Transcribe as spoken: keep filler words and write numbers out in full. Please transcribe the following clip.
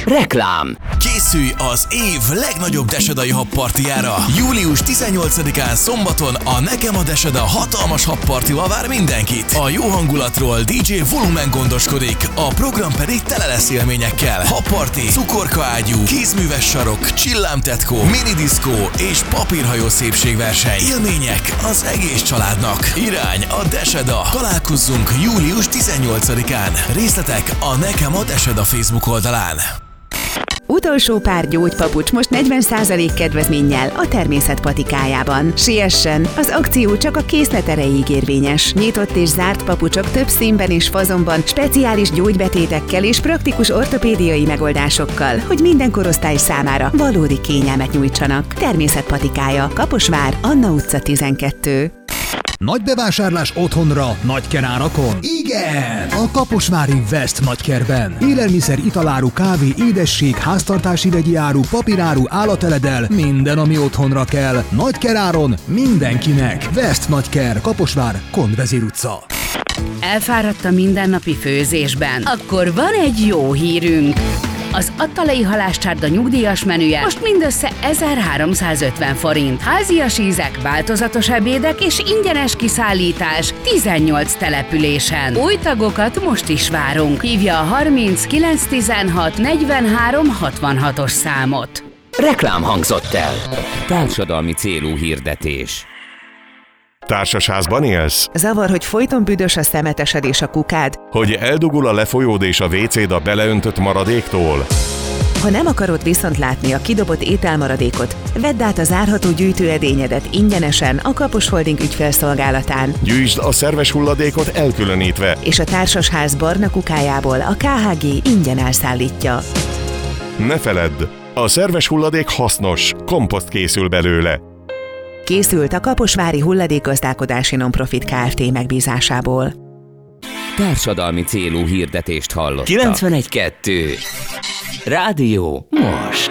Reklám. Készülj az év legnagyobb Desedai habpartiára! július tizennyolcadikán szombaton a Nekem a Deseda hatalmas habpartival vár mindenkit. A jó hangulatról dé dzsé Volumen gondoskodik, a program pedig tele lesz élményekkel. Habparti, cukorkaágyú, kézműves sarok, csillámtetkó, minidiszkó és papírhajó szépségverseny. Élmények az egész családnak. Irány a Deseda. Találkozzunk július tizennyolcadikán. Részletek a Nekem a Deseda Facebook oldalán. Utolsó pár gyógypapucs most negyven százalék kedvezménnyel a Természet patikájában. Siessen! Az akció csak a készlet erejéig érvényes. Nyitott és zárt papucsok több színben és fazonban, speciális gyógybetétekkel és praktikus ortopédiai megoldásokkal, hogy minden korosztály számára valódi kényelmet nyújtsanak. Természet patikája, Kaposvár, Anna utca tizenkettő. Nagy bevásárlás otthonra, nagyker árakon? Igen! A kaposvári West nagykerben. Élelmiszer, italáru, kávé, édesség, háztartási vegyi áru, papíráru, állateledel, minden, ami otthonra kell. Nagyker áron mindenkinek. West nagyker, Kaposvár, Kondvezér utca. Elfáradt a mindennapi főzésben? Akkor van egy jó hírünk! Az Attalai halászcsárda nyugdíjas menüje most mindössze ezerháromszázötven forint. Házias ízek, változatos ebédek és ingyenes kiszállítás tizennyolc településen. Új tagokat most is várunk. Hívja a harminc kilenc tizenhat negyvenhárom hatvanhatos számot. Reklám hangzott el. Társadalmi célú hirdetés. Társasházban élsz? Zavar, hogy folyton büdös a szemetesed és a kukád? Hogy eldugul a lefolyód és a vécéd a beleöntött maradéktól? Ha nem akarod viszont látni a kidobott ételmaradékot, vedd át a zárható gyűjtőedényedet ingyenesen a Kapos Holding ügyfélszolgálatán. Gyűjtsd a szerves hulladékot elkülönítve. És a társasház barna kukájából a ká há gé ingyen elszállítja. Ne feledd, a szerves hulladék hasznos, komposzt készül belőle. Készült a Kaposvári Hulladékgazdálkodási Nonprofit Kft. Megbízásából. Társadalmi célú hirdetést hallottak. kilencvenegy kettő. Rádió most.